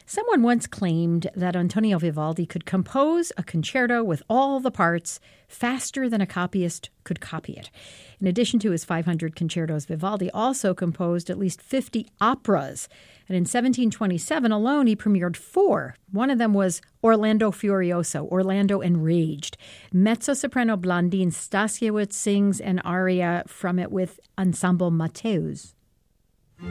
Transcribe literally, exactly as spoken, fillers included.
Someone once claimed that Antonio Vivaldi could compose a concerto with all the parts faster than a copyist could copy it. In addition to his five hundred concertos, Vivaldi also composed at least fifty operas. And in seventeen twenty-seven alone, he premiered four. One of them was Orlando Furioso, Orlando Enraged. Mezzo-soprano Blandine Stasiewicz sings an aria from it with Ensemble Mateus.